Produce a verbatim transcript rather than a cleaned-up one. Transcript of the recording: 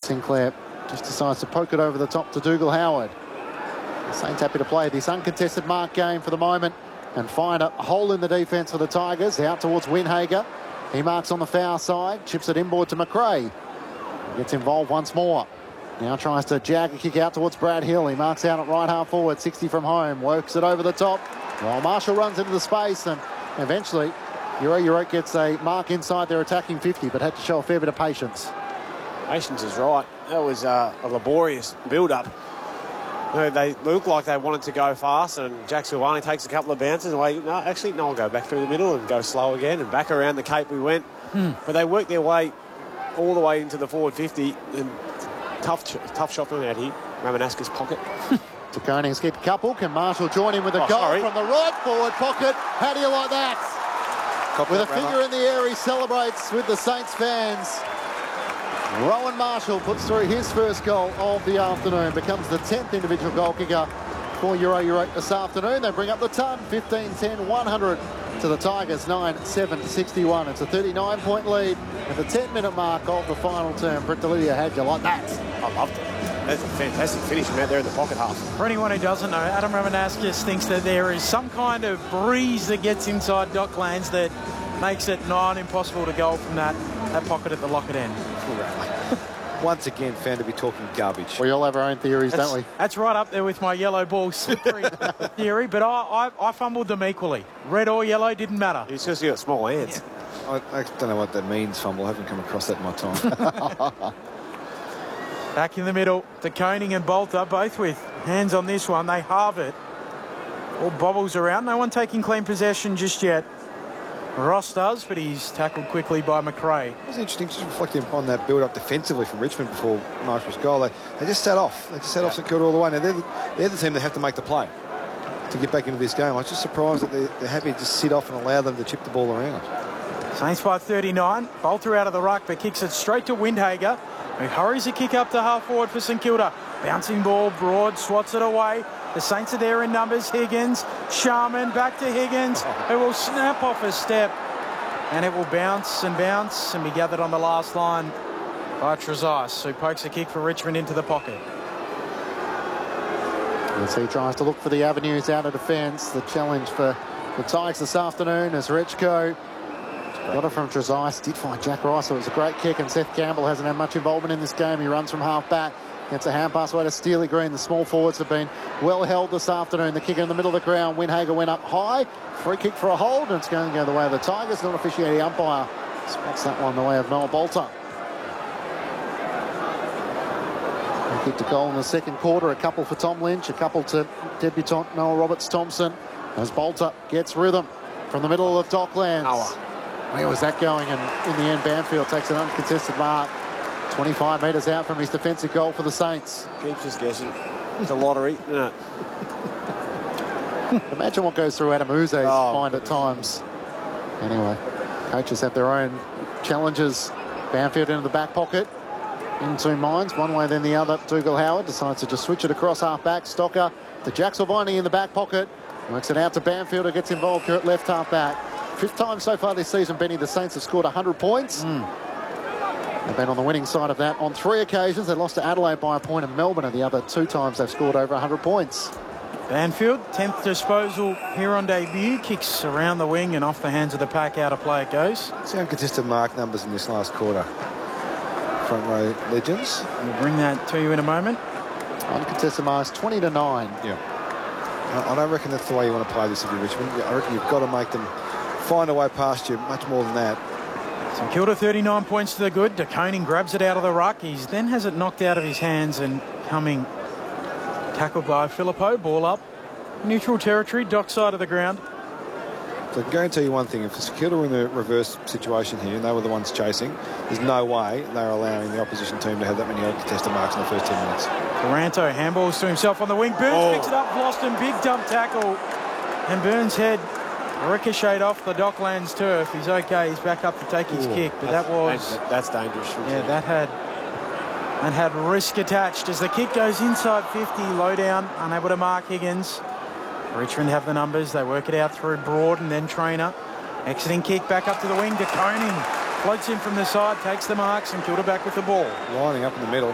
Sinclair just decides to poke it over the top to Dougal Howard. The Saints happy to play this uncontested mark game for the moment and find a hole in the defence for the Tigers. Out towards Windhager. He marks on the foul side, chips it inboard to McRae. Gets involved once more. Now tries to jag a kick out towards Brad Hill. He marks out at right half forward, sixty from home. Works it over the top. While Marshall runs into the space, and eventually Euro Europe gets a mark inside their attacking fifty, but had to show a fair bit of patience. Patience is right. That was uh, a laborious build-up. You know, they look like they wanted to go fast, and Jack Silvani takes a couple of bounces away. No, actually, no, I'll go back through the middle and go slow again, and back around the Cape we went. Hmm. But they worked their way all the way into the forward fifty, and tough tough shot from out here. Ramanaska's pocket. De Koning's kicked a couple. Can Marshall join him with a Oh, goal sorry. from the right forward pocket? How do you like that? Cop With a that, finger Rammer. in the air, he celebrates with the Saints fans. Rowan Marshall puts through his first goal of the afternoon, becomes the tenth individual goal kicker for Euro Europe this afternoon. They bring up the ton, fifteen ten, one hundred to the Tigers, nine seven sixty-one. It's a thirty-nine point lead at the ten minute mark of the final term. Britt Delidia, how'd you like that? I loved it. That's a fantastic finish from out there in the pocket half. For anyone who doesn't know, Adam Ramanauskas thinks that there is some kind of breeze that gets inside Docklands that makes it nigh on impossible to go from that, that pocket at the Lockett end. Once again, found to be talking garbage. We all have our own theories, That's, don't we? that's right up there with my yellow ball slippery theory, but I, I, I fumbled them equally. Red or yellow, didn't matter. It's just you got small hands. I, I don't know what that means, fumble. I haven't come across that in my time. Back in the middle, De Koning and Bolter, both with hands on this one. They halve it. All bobbles around. No one taking clean possession just yet. Ross does, but he's tackled quickly by McRae. It was interesting, just reflecting upon that build-up defensively from Richmond before Marshall's goal. They, they just sat off. They just sat Yeah. off St Kilda all the way. Now, they're the, they're the team that have to make the play to get back into this game. I was just surprised that they're, they're happy to just sit off and allow them to chip the ball around. Saints by thirty-nine. Bolter out of the ruck, but kicks it straight to Windhager, who hurries a kick up to half forward for St Kilda. Bouncing ball, Broad swats it away. The Saints are there in numbers. Higgins, Sharman, back to Higgins, who will snap off a step. And it will bounce and bounce and be gathered on the last line by Trezise, who pokes a kick for Richmond into the pocket. As he tries to look for the avenues out of defence, the challenge for the Tigers this afternoon as Rechko got it from Trezise, did find Jack Rice. It was a great kick, and Seth Campbell hasn't had much involvement in this game. He runs from half back. Gets a hand pass away to Steely Green. The small forwards have been well held this afternoon. The kick in the middle of the ground. Windhager went up high. Free kick for a hold, and it's going to go the way of the Tigers. Not officiating umpire spots that one the way of Noel Bolter. He kicked a goal in the second quarter. A couple for Tom Lynch, a couple to debutant Noel Roberts-Thompson. As Bolter gets rhythm from the middle of Docklands. Noah. Where was that going? And in the end, Banfield takes an uncontested mark. twenty-five metres out from his defensive goal for the Saints. Keeps us guessing. It's a lottery, isn't it? Imagine what goes through Adam Uze's Oh, mind at times. Anyway, coaches have their own challenges. Banfield into the back pocket. In two minds, one way then the other. Dougal Howard decides to just switch it across half back. Stocker to Jack Silvani in the back pocket. Works it out to Banfield, who gets involved here at left half back. Fifth time so far this season, Benny, the Saints have scored one hundred points. Mm. They've been on the winning side of that on three occasions. They lost to Adelaide by a point, and Melbourne, and the other two times they've scored over one hundred points. Banfield, tenth disposal here on debut. Kicks around the wing and off the hands of the pack. Out of play it goes. It's the uncontested mark numbers in this last quarter. Front row legends. We'll bring that to you in a moment. Uncontested marks, twenty to nine. Yeah. I, I don't reckon that's the way you want to play this if you're Richmond. I reckon you've got to make them find a way past you much more than that. St Kilda thirty-nine points to the good. De Koning grabs it out of the ruck. He then has it knocked out of his hands and coming tackled by Filippo. Ball up. Neutral territory, dock side of the ground. So I can guarantee you one thing, if St Kilda were in the reverse situation here and they were the ones chasing, there's no way they're allowing the opposition team to have that many uncontested marks in the first ten minutes. Taranto handballs to himself on the wing. Burns Oh. picks it up, Vlosten, big dump tackle. And Burns' head ricocheted off the Docklands turf. He's okay, he's back up to take his Ooh, kick, but that was... That's dangerous. Yeah, that had that had risk attached as the kick goes inside fifty, low down, unable to mark Higgins. Richmond have the numbers. They work it out through Broad and then Trainer. Exiting kick back up to the wing. De Koning floats in from the side, takes the marks, and Kilda back with the ball. Lining up in the middle.